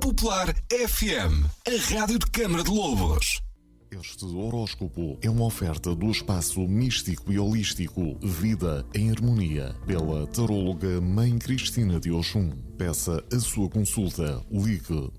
Popular FM, a rádio de Câmara de Lobos. Este horóscopo é uma oferta do espaço místico e holístico Vida em Harmonia, pela taróloga Mãe Cristina de Oxum. Peça a sua consulta. Ligue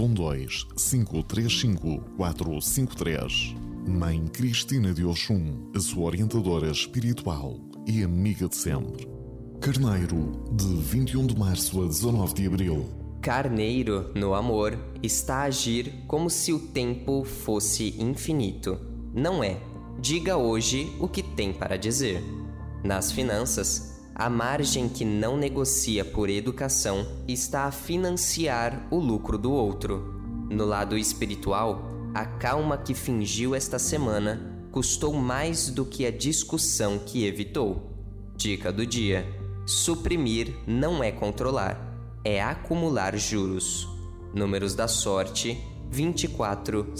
912-535-453. Mãe Cristina de Oxum, a sua orientadora espiritual e amiga de sempre. Carneiro, de 21 de março a 19 de abril. Carneiro, no amor, está a agir como se o tempo fosse infinito. Não é. Diga hoje o que tem para dizer. Nas finanças, a margem que não negocia por educação está a financiar o lucro do outro. No lado espiritual, a calma que fingiu esta semana custou mais do que a discussão que evitou. Dica do dia: suprimir não é controlar, é acumular juros. Números da sorte: 24,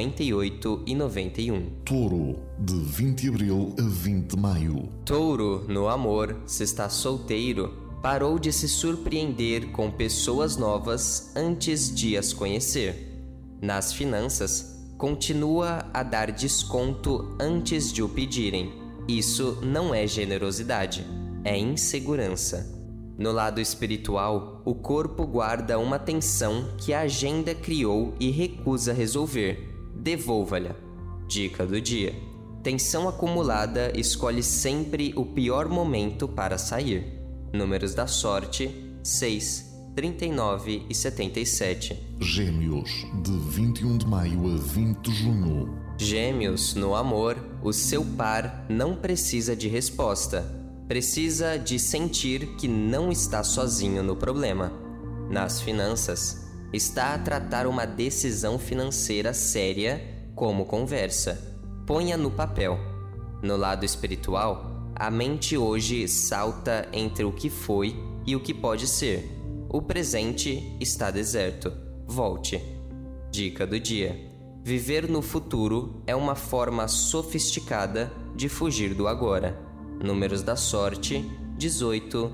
58 e 91. Touro, de 20 de abril a 20 de maio. Touro, no amor, se está solteiro, parou de se surpreender com pessoas novas antes de as conhecer. Nas finanças, continua a dar desconto antes de o pedirem. Isso não é generosidade, é insegurança. No lado espiritual, o corpo guarda uma tensão que a agenda criou e recusa resolver. Devolva-lhe. Dica do dia: tensão acumulada escolhe sempre o pior momento para sair. Números da sorte: 6, 39 e 77. Gêmeos, de 21 de maio a 20 de junho. Gêmeos, no amor, o seu par não precisa de resposta. Precisa de sentir que não está sozinho no problema. Nas finanças, está a tratar uma decisão financeira séria como conversa. Ponha no papel. No lado espiritual, a mente hoje salta entre o que foi e o que pode ser. O presente está deserto. Volte. Dica do dia: viver no futuro é uma forma sofisticada de fugir do agora. Números da sorte: 18,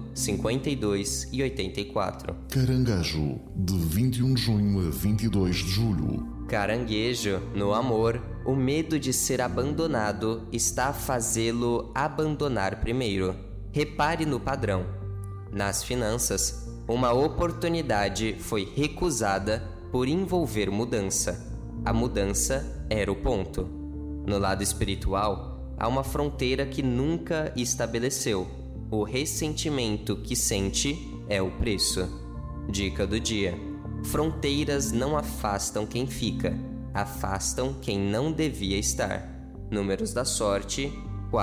52 e 84. Caranguejo, de 21 de junho a 22 de julho. Caranguejo, no amor, o medo de ser abandonado está a fazê-lo abandonar primeiro. Repare no padrão. Nas finanças, uma oportunidade foi recusada por envolver mudança. A mudança era o ponto. No lado espiritual, há uma fronteira que nunca estabeleceu. O ressentimento que sente é o preço. Dica do dia: fronteiras não afastam quem fica, afastam quem não devia estar. Números da sorte: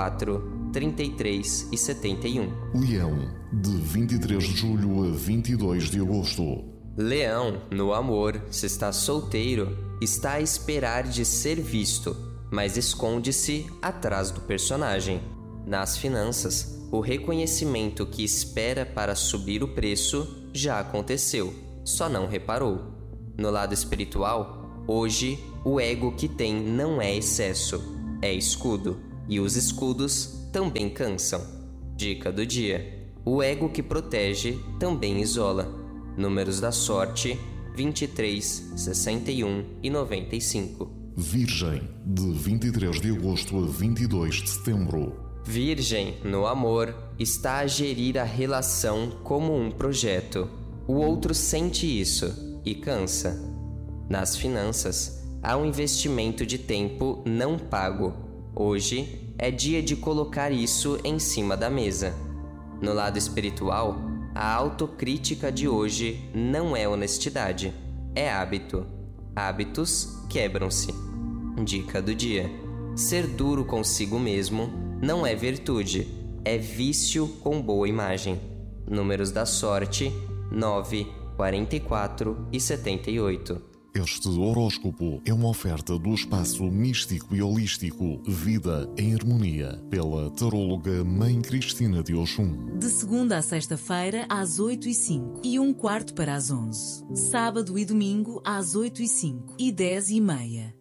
4, 33 e 71. Leão, de 23 de julho a 22 de agosto. Leão, no amor, se está solteiro, está a esperar de ser visto, mas esconde-se atrás do personagem. Nas finanças, o reconhecimento que espera para subir o preço já aconteceu, só não reparou. No lado espiritual, hoje, o ego que tem não é excesso, é escudo, e os escudos também cansam. Dica do dia: o ego que protege também isola. Números da sorte: 23, 61 e 95. Virgem, de 23 de agosto a 22 de setembro. Virgem, no amor, está a gerir a relação como um projeto. O outro sente isso e cansa. Nas finanças, há um investimento de tempo não pago. Hoje é dia de colocar isso em cima da mesa. No lado espiritual, a autocrítica de hoje não é honestidade, é hábito. Hábitos quebram-se. Dica do dia: ser duro consigo mesmo não é virtude, é vício com boa imagem. Números da sorte: 9, 44 e 78. Este horóscopo é uma oferta do espaço místico e holístico Vida em Harmonia, pela taróloga Mãe Cristina de Oxum. De segunda a sexta-feira, às 8h05 e 1/4 para as 11. Sábado e domingo, às 8h05 e 10h30.